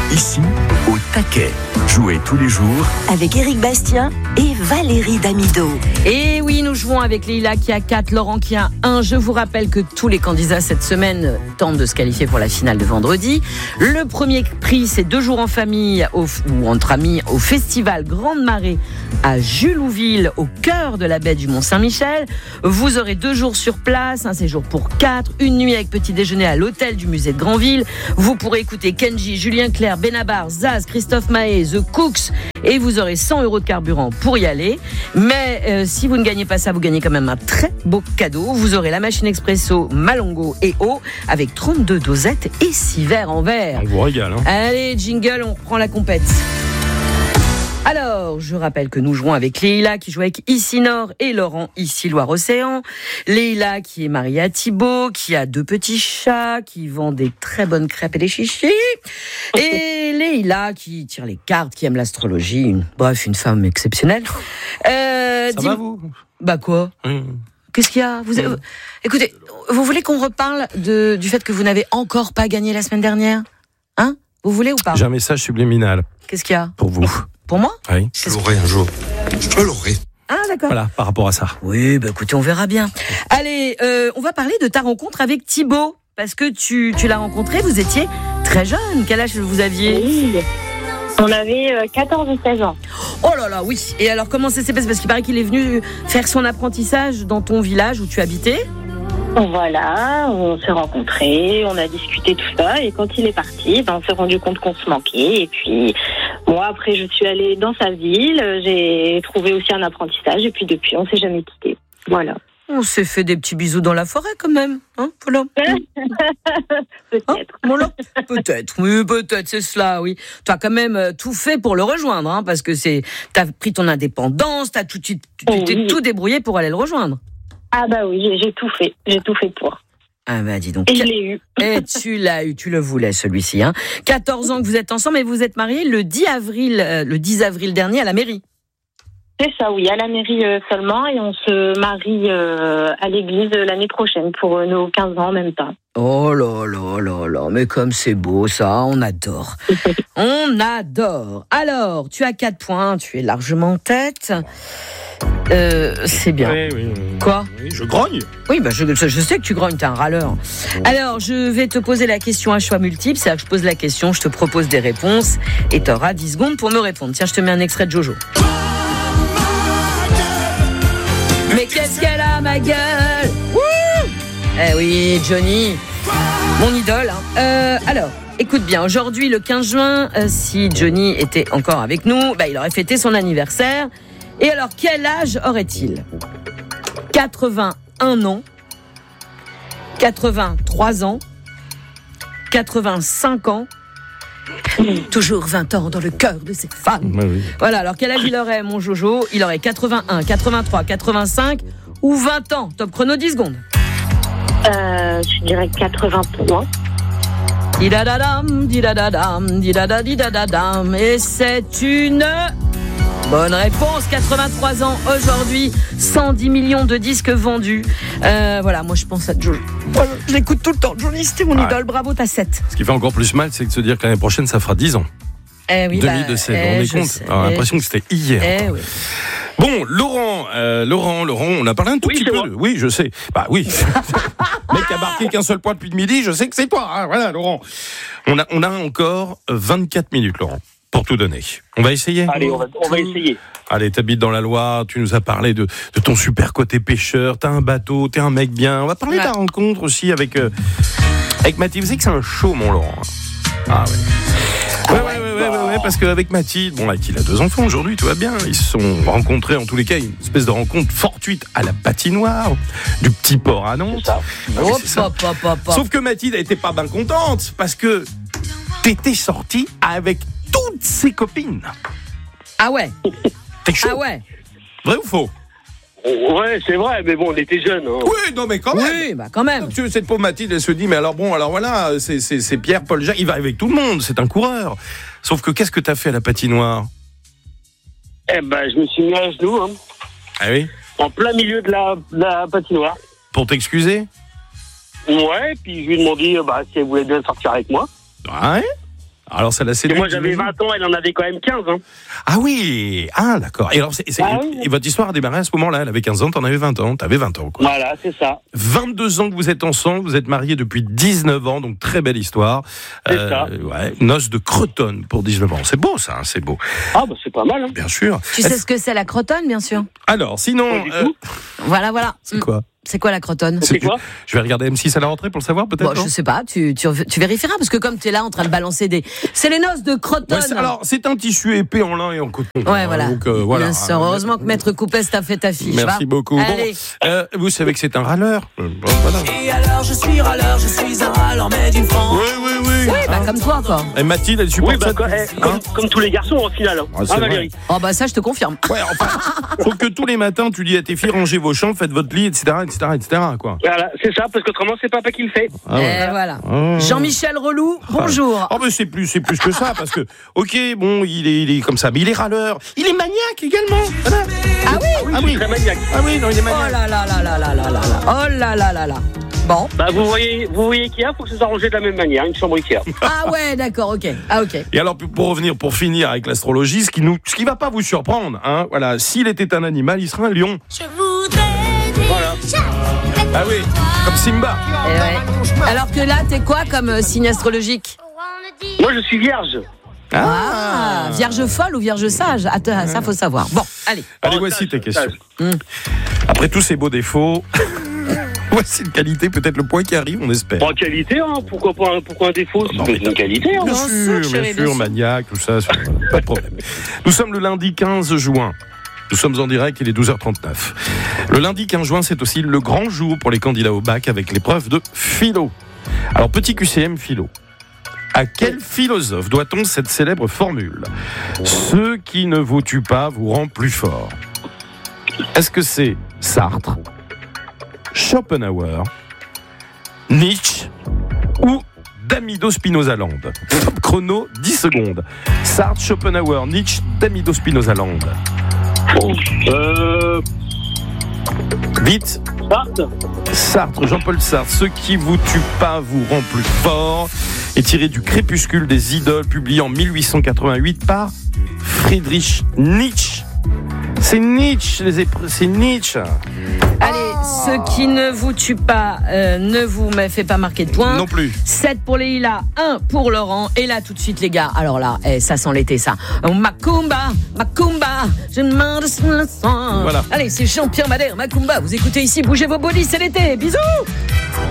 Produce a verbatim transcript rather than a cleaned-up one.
Ici, au taquet. Jouez tous les jours avec Éric Bastien et Valérie Damido. Et oui, nous jouons avec Leïla qui a quatre, Laurent qui a un. Je vous rappelle que tous les candidats cette semaine tentent de se qualifier pour la finale de vendredi. Le premier prix, c'est deux jours en famille au, ou entre amis au festival Grande Marée à Julouville, au cœur de la baie du Mont-Saint-Michel. Vous aurez deux jours sur place, un séjour pour quatre, une nuit avec petit déjeuner à l'hôtel du musée de Granville. Vous pourrez écouter Kenji, Julien Clerc, Benabar, Zaz, Christophe Maé, The Cooks, et vous aurez cent euros de carburant pour y aller. Mais euh, si vous ne gagnez pas ça, vous gagnez quand même un très beau cadeau. Vous aurez la machine expresso Malongo et eau avec trente-deux dosettes et six verres en verre. On vous régale. Hein. Allez, jingle, on reprend la compète. Alors, je rappelle que nous jouons avec Leïla qui joue avec Ici Nord et Laurent Ici Loire-Océan. Leïla qui est mariée à Thibaut, qui a deux petits chats, qui vend des très bonnes crêpes et des chichis. Et Leïla qui tire les cartes, qui aime l'astrologie. Une, bref, une femme exceptionnelle. Euh, Ça dis... va vous ? Bah quoi ? mmh. Qu'est-ce qu'il y a vous, mmh. euh, Écoutez, vous voulez qu'on reparle de, du fait que vous n'avez encore pas gagné la semaine dernière ? Hein ? Vous voulez ou pas ? J'ai un message subliminal. Qu'est-ce qu'il y a ? Pour vous. Pour moi ? Oui. Je l'aurai un jour. Je l'aurai. Ah, d'accord. Voilà, par rapport à ça. Oui, bah écoutez, on verra bien. Allez, euh, on va parler de ta rencontre avec Thibaut. Parce que tu, tu l'as rencontré, vous étiez très jeune. Quel âge vous aviez ? Oui. On avait euh, quatorze ou seize ans. Oh là là, oui. Et alors, comment ça s'est passé ? Parce qu'il paraît qu'il est venu faire son apprentissage dans ton village où tu habitais. Voilà, on s'est rencontrés, on a discuté tout ça, et quand il est parti, ben, on s'est rendu compte qu'on se manquait, et puis moi après je suis allée dans sa ville, j'ai trouvé aussi un apprentissage, et puis depuis on s'est jamais quittés. Voilà. On s'est fait des petits bisous dans la forêt quand même, hein, voilà. Peut-être. Hein, voilà. Peut-être, oui, peut-être, c'est cela, oui. Tu as quand même tout fait pour le rejoindre, hein, parce que c'est, t'as pris ton indépendance, t'as tout, tu, tu oui. t'es tout débrouillé pour aller le rejoindre. Ah bah oui, j'ai, j'ai tout fait, j'ai tout fait pour. Ah bah dis donc. Et je l'ai eu. Et tu l'as eu, tu le voulais celui-ci. Hein. quatorze ans que vous êtes ensemble et vous êtes mariés le dix avril, euh, le dix avril dernier à la mairie. C'est ça, oui, à la mairie euh, seulement, et on se marie euh, à l'église l'année prochaine pour euh, nos quinze ans en même temps. Oh là là là là, mais comme c'est beau ça, on adore. On adore. Alors, tu as quatre points, tu es largement en tête. Euh, c'est bien. Oui, oui, oui. Quoi ? Oui, je grogne. Oui, bah je, je sais que tu grognes, t'es un râleur. Alors, je vais te poser la question à choix multiple. C'est-à-dire que je pose la question, je te propose des réponses et t'auras dix secondes pour me répondre. Tiens, je te mets un extrait de Jojo. Mais qu'est-ce qu'elle a, ma gueule ? Wouh ! Eh oui, Johnny, mon idole. Hein. Euh, alors, écoute bien, aujourd'hui, le quinze juin, euh, si Johnny était encore avec nous, bah, il aurait fêté son anniversaire. Et alors, quel âge aurait-il ? quatre-vingt-un ans, quatre-vingt-trois ans, quatre-vingt-cinq ans, toujours vingt ans dans le cœur de cette femme. Oui, oui. Voilà, alors quel âge il aurait, mon Jojo ? Il aurait quatre-vingt-un, quatre-vingt-trois, quatre-vingt-cinq ou vingt ans. Top chrono, dix secondes. Euh, je dirais quatre-vingt-trois. Didadadam, didadadam, didadadidadadam. Et c'est une bonne réponse. quatre-vingt-trois ans aujourd'hui, cent dix millions de disques vendus. Euh, voilà, moi je pense à Johnny. Voilà, je l'écoute tout le temps. Johnny, c'était mon Ouais. idole. Bravo, t'as sept. Ce qui fait encore plus mal, c'est de se dire que l'année prochaine, ça fera dix ans. Eh oui, Demi bah, de seize, eh, vous vous rendez je compte sais, On a l'impression eh, que c'était hier. Eh oui. Bon, Laurent, euh, Laurent, Laurent, on a parlé un tout Oui, petit c'est peu. moi. De... Oui, je sais. Bah oui. Mec qui a marqué qu'un seul point depuis le midi, je sais que c'est toi. Hein, voilà, Laurent. On a, on a encore vingt-quatre minutes, Laurent, pour tout donner. On va essayer. Allez, on va, on va essayer. Allez, t'habites dans la Loire, tu nous as parlé de, de ton super côté pêcheur, t'as un bateau, t'es un mec bien. On va parler Ouais. de ta rencontre aussi avec, euh, avec Mathilde. Vous savez que c'est un show, mon Laurent. Ah ouais. Ouais, ouais, ouais, ouais, ouais, ouais, parce qu'avec Mathilde, bon, là, il a deux enfants aujourd'hui, tout va bien. Ils se sont rencontrés, en tous les cas, une espèce de rencontre fortuite à la patinoire du petit port à Nantes. C'est ça. Ah oui, Hop, c'est ça. hop, hop, hop, hop. Sauf que Mathilde n'était pas bien contente, parce que t'étais sortie avec toutes ses copines. Ah ouais. T'es chaud. Ah ouais. Vrai ou faux? Ouais, c'est vrai, mais bon, on était jeunes. Hein. Oui, non, mais quand même. Oui, bah quand même. Parce que cette pauvre Mathilde, elle se dit, mais alors bon, alors voilà, c'est, c'est, c'est Pierre, Paul, Jacques, il va avec tout le monde, c'est un coureur. Sauf que qu'est-ce que t'as fait à la patinoire? Eh ben, je me suis mis à genoux, hein, Ah oui? en plein milieu de la, de la patinoire. Pour t'excuser? Ouais, puis je lui ai demandé euh, bah, si elle voulait bien sortir avec moi. Ouais. Alors ça l'a Et séduit. moi, j'avais j'imagine. vingt ans, elle en avait quand même quinze. Hein. Ah oui, ah d'accord. Et alors, c'est, c'est- Ah oui. et votre histoire a démarré à ce moment-là. Elle avait quinze ans, t'en avais vingt ans. T'avais vingt ans, quoi. Voilà, c'est ça. vingt-deux ans que vous êtes ensemble, vous êtes mariés depuis dix-neuf ans, donc très belle histoire. C'est ça. Ouais, noces de Cretonne pour dix-neuf ans. C'est beau ça, hein, c'est beau. Ah, bah c'est pas mal. Hein. Bien sûr. Tu sais ce que c'est la crotonne, bien sûr. Alors, sinon, Pas du euh, tout. Voilà, voilà. c'est quoi C'est quoi la crotonne? C'est quoi? Je vais regarder M six à la rentrée pour le savoir, peut-être. Bon, non je sais pas, tu, tu, tu vérifieras, parce que comme tu es là en train de balancer des... C'est les noces de crotonne. Ouais, c'est- alors, c'est un tissu épais en lin et en coton. Ouais, voilà. Donc, euh, voilà. Bien sûr, heureusement que Maître Coupès t'a fait ta fiche. Merci va. beaucoup. Bon, Allez. euh, vous savez que c'est un râleur. Euh, bon, voilà. Et alors je suis râleur, je suis un râleur, mais d'une France. Oui, oui, oui. Oui, bah comme toi, quoi. Et Mathilde, elle supporte Oui, bah, ça. quoi, eh, comme, Hein comme tous les garçons, au final. Hein, Ah, c'est Hein, vrai. Valérie? Oh bah ça, je te confirme. Ouais, enfin, faut que tous les matins, tu dis à tes filles, rangez vos chambres, faites votre lit, et cetera, et cetera, et cetera, quoi. Voilà, c'est ça, parce qu'autrement, c'est papa qui le fait. Ah ouais. Et voilà. Ah. Jean-Michel Relou, bonjour. Oh, mais c'est plus, c'est plus que ça, parce que, ok, bon, il est, il est comme ça, mais il est râleur. Il est maniaque également. Voilà. Ah oui Ah Je oui. suis très maniaque. Ah oui, non, il est Oh maniaque. là là là là là là là là. Oh là là là là. Bon. Bah, vous voyez, vous voyez Ikea, faut que ça soit rangé de la même manière, une chambre Ikea. Ah ouais, d'accord, ok. Ah ok. Et alors, pour revenir, pour finir avec l'astrologie, ce qui nous, ce qui va pas vous surprendre, hein, voilà, s'il était un animal, il serait un lion. Je voudrais Voilà. Ah oui, comme Simba. Eh ouais. Alors que là, t'es quoi comme euh, signe astrologique? Moi, je suis vierge. Ah, vierge folle ou vierge sage? Attends, ça faut savoir. Bon, allez. Allez, Oh, voici sage, tes questions. sage. Après tous ces beaux défauts, voici une qualité, peut-être le point qui arrive, on espère. Bon, qualité, hein. Pourquoi pas un, pourquoi un défaut? Non, C'est mais une qualité, hein. Bien Bien sûr, sûr, bien chérie, bien sûr, sûr. maniaque, tout ça, c'est- pas de problème. Nous sommes le lundi quinze juin. Nous sommes en direct, il est douze heures trente-neuf. Le lundi quinze juin, c'est aussi le grand jour pour les candidats au bac avec l'épreuve de philo. Alors, petit Q C M philo. À quel philosophe doit-on cette célèbre formule? Ce qui ne vous tue pas vous rend plus fort. Est-ce que c'est Sartre, Schopenhauer, Nietzsche ou Damido Spinoza Land? Top chrono, dix secondes. Sartre, Schopenhauer, Nietzsche, Damido Spinoza Land. Euh, Vite. Sartre. Sartre, Jean-Paul Sartre, ce qui vous tue pas vous rend plus fort, est tiré du Crépuscule des idoles, publié en mille huit cent quatre-vingt-huit par Friedrich Nietzsche. C'est Nietzsche, les épre- c'est Nietzsche. Allez, ce qui ne vous tue pas euh, ne vous me fait pas marquer de points. Non plus. sept pour les Ila, un pour Laurent. Et là, tout de suite, les gars, alors là, eh, ça sent l'été, ça. Oh, Macumba, Macumba, je demande ce le sang. Voilà. Allez, c'est Jean-Pierre Madère, Macumba. Vous écoutez ici, bougez vos bolis, c'est l'été. Bisous.